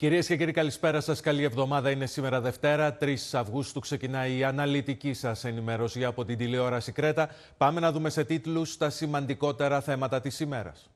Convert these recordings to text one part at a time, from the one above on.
Κυρίες και κύριοι, καλησπέρα σας. Καλή εβδομάδα. Είναι σήμερα Δευτέρα, 3 Αυγούστου. Ξεκινάει η αναλυτική σας ενημέρωση από την τηλεόραση Κρέτα. Πάμε να δούμε σε τίτλους τα σημαντικότερα θέματα της ημέρας.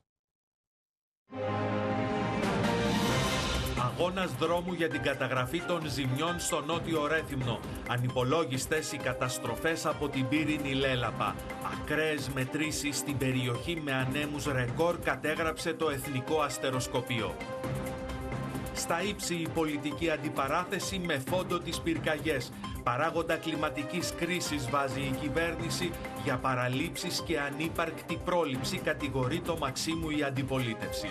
Αγώνας δρόμου για την καταγραφή των ζημιών στο Νότιο Ρέθυμνο. Ανυπολόγιστες οι καταστροφές από την πύρινη Λέλαπα. Ακραίες μετρήσεις στην περιοχή με ανέμους ρεκόρ κατέγραψε το Εθνικό Αστεροσκοπείο. Στα ύψη η πολιτική αντιπαράθεση με φόντο τις πυρκαγιές. Παράγοντα κλιματικής κρίσης βάζει η κυβέρνηση, για παραλήψεις και ανύπαρκτη πρόληψη κατηγορεί το Μαξίμου η αντιπολίτευση.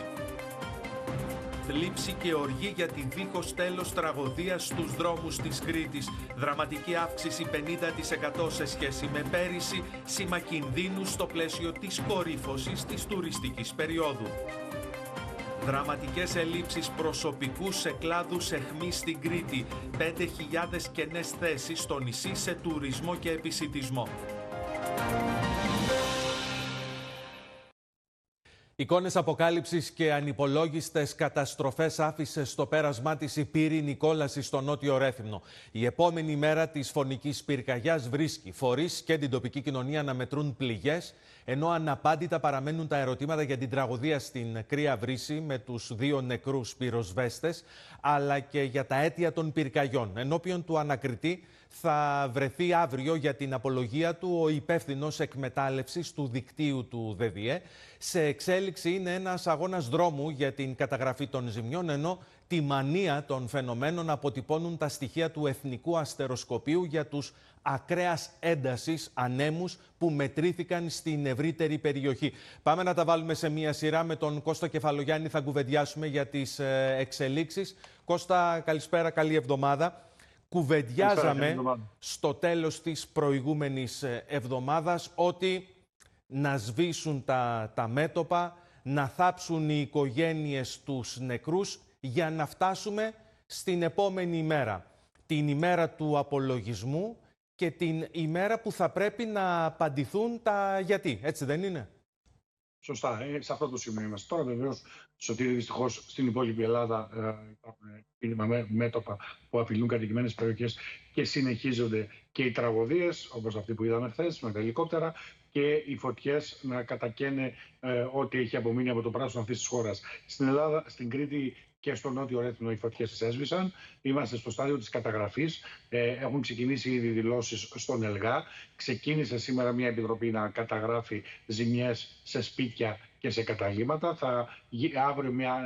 Θλίψη και οργή για τη δίχως τέλος τραγωδία στους δρόμους της Κρήτης. Δραματική αύξηση 50% σε σχέση με πέρυσι, σήμα κινδύνου στο πλαίσιο της κορύφωσης της τουριστικής περίοδου. Δραματικές ελλείψεις προσωπικού σε κλάδους αιχμής στην Κρήτη. 5.000 κενές θέσεις στο νησί σε τουρισμό και επισιτισμό. Εικόνες αποκάλυψης και ανυπολόγιστες καταστροφές άφησε στο πέρασμά της η πύρινη κόλαση στο Νότιο Ρέθυμνο. Η επόμενη μέρα της φωνικής πυρκαγιάς βρίσκει φορείς και την τοπική κοινωνία να μετρούν πληγές, ενώ αναπάντητα παραμένουν τα ερωτήματα για την τραγωδία στην Κρύα Βρύση με τους 2 νεκρούς πυροσβέστες, αλλά και για τα αίτια των πυρκαγιών. Ενώπιον του ανακριτή θα βρεθεί αύριο για την απολογία του ο υπεύθυνος εκμετάλλευσης του δικτύου του ΔΔΕ. Σε εξέλιξη είναι ένας αγώνας δρόμου για την καταγραφή των ζημιών, ενώ τη μανία των φαινομένων αποτυπώνουν τα στοιχεία του Εθνικού Αστεροσκοπείου για τους ακραίας έντασης ανέμους που μετρήθηκαν στην ευρύτερη περιοχή. Πάμε να τα βάλουμε σε μία σειρά. Με τον Κώστα Κεφαλογιάννη θα κουβεντιάσουμε για τις εξελίξεις. Κώστα, καλησπέρα, καλή εβδομάδα. Κουβεντιάζαμε στο τέλος της προηγούμενης εβδομάδας ότι να σβήσουν τα μέτωπα, να θάψουν οι οικογένειες τους νεκρούς για να φτάσουμε στην επόμενη ημέρα. Την ημέρα του απολογισμού και την ημέρα που θα πρέπει να απαντηθούν τα γιατί. Έτσι δεν είναι? Σωστά, σε αυτό το σημείο είμαστε. Τώρα βεβαίως, Σωτήρη, δυστυχώς στην υπόλοιπη Ελλάδα υπάρχουν μέτωπα που απειλούν κατοικημένες περιοχές και συνεχίζονται και οι τραγωδίες, όπως αυτή που είδαμε χθες με τα ελικόπτερα, και οι φωτιές να κατακαίνε ό,τι έχει απομείνει από το πράσινο αυτής της χώρας. Στην Ελλάδα, στην Κρήτη και στο Νότιο Ρέθυμνο οι φωτιές έσβησαν. Είμαστε στο στάδιο της καταγραφής. Έχουν ξεκινήσει ήδη δηλώσεις στον ΕΛΓΑ. Ξεκίνησε σήμερα μια επιτροπή να καταγράφει ζημιές σε σπίτια και σε καταλύματα. Αύριο μια